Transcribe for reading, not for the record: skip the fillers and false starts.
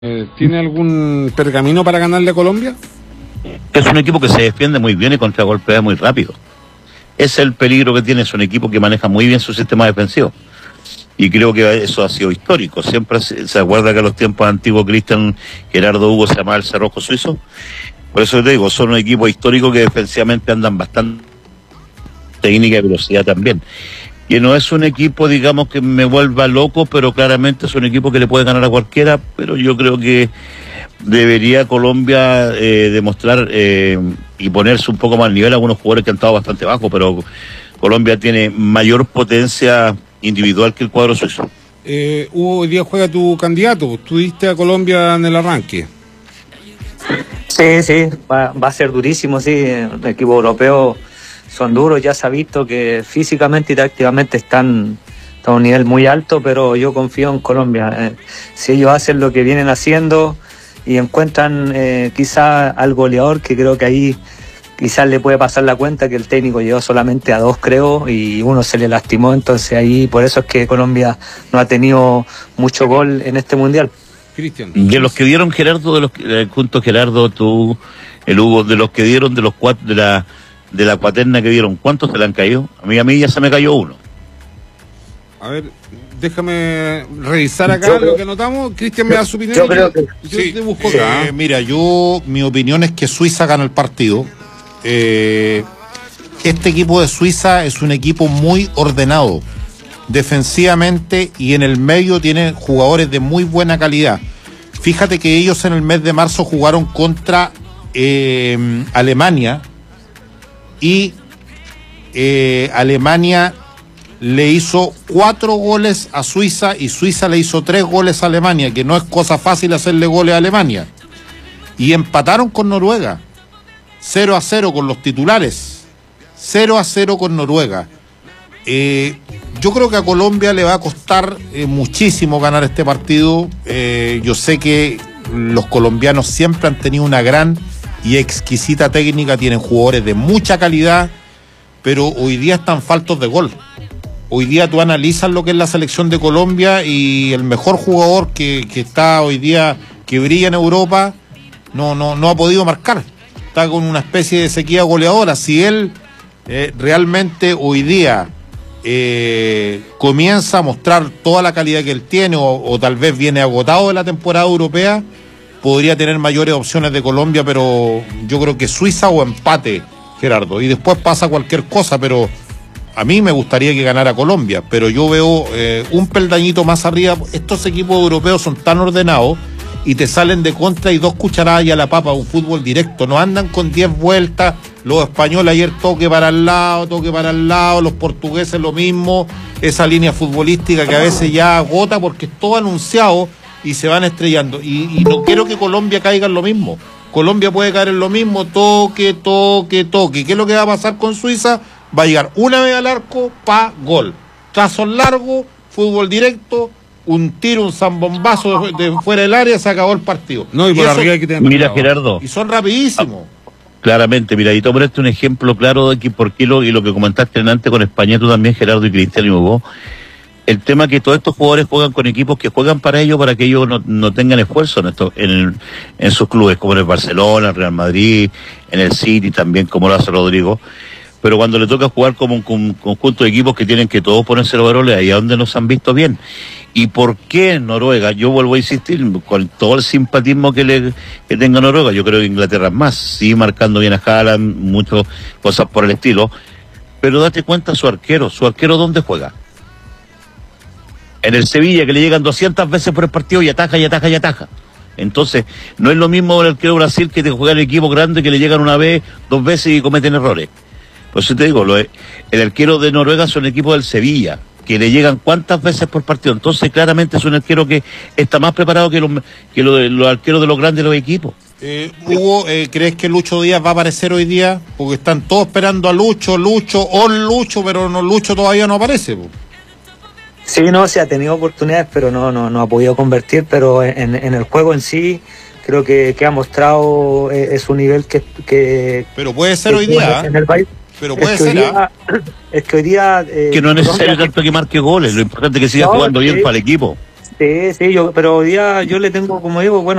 ¿Tiene algún pergamino para ganarle a Colombia? Es un equipo que se defiende muy bien y contragolpea muy rápido. Es el peligro que tiene, es un equipo que maneja muy bien su sistema defensivo. Y creo que eso ha sido histórico. Siempre se acuerda que a los tiempos antiguos Cristian Gerardo Hugo se llamaba el Cerrojo Suizo. Por eso te digo, son un equipo histórico que defensivamente andan bastante, técnica y velocidad también. Que no es un equipo, digamos, que me vuelva loco, pero claramente es un equipo que le puede ganar a cualquiera, pero yo creo que debería Colombia demostrar y ponerse un poco más al nivel a algunos jugadores que han estado bastante bajos, pero Colombia tiene mayor potencia individual que el cuadro suizo. Hugo, hoy día juega tu candidato, ¿tuviste a Colombia en el arranque? Sí, va a ser durísimo, sí, el equipo europeo son duros, ya se ha visto que físicamente y tácticamente están a un nivel muy alto, pero yo confío en Colombia. Si ellos hacen lo que vienen haciendo y encuentran quizá al goleador, que creo que ahí quizás le puede pasar la cuenta, que el técnico llegó solamente a 2, creo, y uno se le lastimó, entonces ahí por eso es que Colombia no ha tenido mucho gol en este mundial. Cristian. De los que dieron Gerardo, junto Gerardo, tú, el Hugo, de los que dieron de los cuatro, de la cuaterna que dieron, ¿cuántos se le han caído? A mí ya se me cayó uno. A ver, déjame revisar acá lo que anotamos. Cristian me da su opinión. Yo creo que sí, te busco acá. Mira, mi opinión es que Suiza gana el partido. Este equipo de Suiza es un equipo muy ordenado defensivamente y en el medio tiene jugadores de muy buena calidad. Fíjate que ellos en el mes de marzo jugaron contra Alemania y Alemania le hizo 4 goles a Suiza y Suiza le hizo 3 goles a Alemania, que no es cosa fácil hacerle goles a Alemania. Y empataron con Noruega, 0-0 con los titulares, 0-0 con Noruega. Yo creo que a Colombia le va a costar muchísimo ganar este partido. Yo sé que los colombianos siempre han tenido una gran y exquisita técnica, tienen jugadores de mucha calidad, pero hoy día están faltos de gol. Hoy día tú analizas lo que es la selección de Colombia y el mejor jugador que está hoy día, que brilla en Europa, no ha podido marcar. Está con una especie de sequía goleadora. Si él realmente hoy día comienza a mostrar toda la calidad que él tiene o tal vez viene agotado de la temporada europea, podría tener mayores opciones de Colombia, pero yo creo que Suiza o empate, Gerardo, y después pasa cualquier cosa, pero a mí me gustaría que ganara Colombia, pero yo veo un peldañito más arriba. Estos equipos europeos son tan ordenados y te salen de contra y 2 cucharadas y a la papa, un fútbol directo, no andan con 10 vueltas, los españoles ayer toque para el lado, los portugueses lo mismo, esa línea futbolística que a veces ya agota porque es todo anunciado y se van estrellando, y no quiero que Colombia caiga en lo mismo. Colombia puede caer en lo mismo, toque. ¿Qué es lo que va a pasar con Suiza? Va a llegar una vez al arco, gol. Trazos largos, fútbol directo, un tiro, un zambombazo de fuera del área, se acabó el partido. No, y por arriba hay que tener. Mira, Gerardo. Y son rapidísimos. Claramente, mira, y tú pones un ejemplo claro de que por qué y lo que comentaste antes con España, tú también, Gerardo y Cristian y Hugo. El tema que todos estos jugadores juegan con equipos que juegan para ellos no tengan esfuerzo en sus clubes, como en el Barcelona, el Real Madrid, en el City también, como lo hace Rodrigo. Pero cuando le toca jugar como un conjunto de equipos que tienen que todos ponerse los varones, ahí es donde nos han visto bien. ¿Y por qué Noruega? Yo vuelvo a insistir, con todo el simpatismo que tenga Noruega, yo creo que Inglaterra es más, sí marcando bien a Haaland, muchas cosas por el estilo, pero date cuenta su arquero ¿dónde juega? En el Sevilla, que le llegan 200 veces por el partido y ataja. Entonces, no es lo mismo el arquero Brasil que te juega el equipo grande, que le llegan una vez, 2 veces y cometen errores. Por eso te digo, el arquero de Noruega es un equipo del Sevilla, que le llegan cuántas veces por partido. Entonces, claramente es un arquero que está más preparado que los arqueros de los grandes de los equipos. Hugo, ¿crees que Lucho Díaz va a aparecer hoy día? Porque están todos esperando a Lucho, pero Lucho todavía no aparece, po. sí, se ha tenido oportunidades, pero no ha podido convertir, pero en el juego en sí creo que ha mostrado su nivel que pero puede ser hoy día en el país. Pero puede ser es que hoy día que no es necesario tanto que marque goles, lo importante es que siga jugando bien para el equipo. Sí, sí, pero hoy día yo le tengo, como digo, bueno,